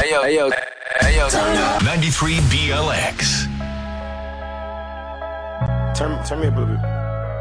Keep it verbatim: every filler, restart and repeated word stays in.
yo, hey yo, hey yo. ninety-three B L X. Turn, turn me up a little bit.